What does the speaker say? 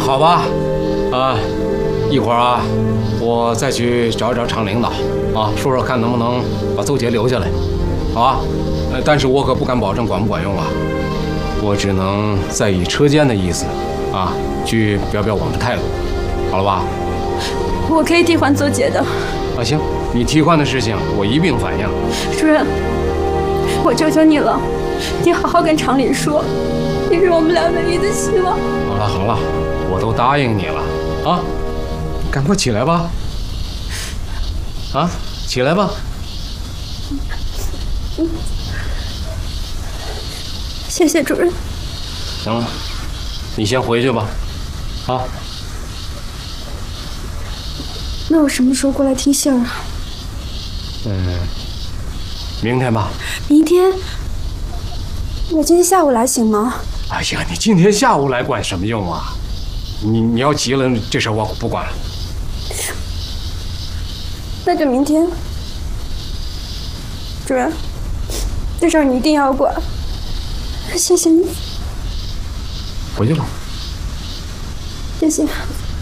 好吧，一会儿啊，我再去找一找厂领导啊，说说看能不能把邹姐留下来，好吧？但是我可不敢保证管不管用啊，我只能再以车间的意思啊，去表表我们的态度，好了吧？ 我可以替换邹姐的。 行，你替换的事情我一并反映。 主任，我求求你了，你好好跟厂里说，你是我们俩唯一的希望。 好了，我都答应你了啊，赶快起来吧，起来吧。 谢谢主任。 行了，你先回去吧， 那我什么时候过来听信儿啊？ 明天吧。 明天？我今天下午来行吗？ 哎呀，你今天下午来管什么用啊？你要急了，这事我不管了。 那就明天。主任，这事儿你一定要管。谢谢你。 回去了。 谢谢。